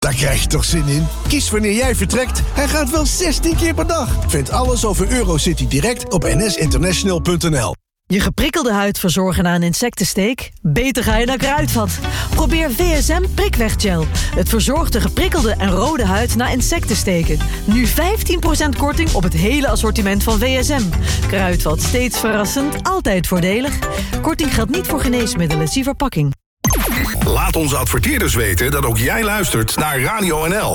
Daar krijg je toch zin in? Kies wanneer jij vertrekt. Hij gaat wel 16 keer per dag. Vind alles over Eurocity direct op nsinternational.nl. Je geprikkelde huid verzorgen na een insectensteek? Beter ga je naar Kruidvat. Probeer VSM Prikweg-gel. Het verzorgt de geprikkelde en rode huid na insectensteken. Nu 15% korting op het hele assortiment van VSM. Kruidvat, steeds verrassend, altijd voordelig. Korting geldt niet voor geneesmiddelen, zie verpakking. Laat onze adverteerders weten dat ook jij luistert naar Radio NL.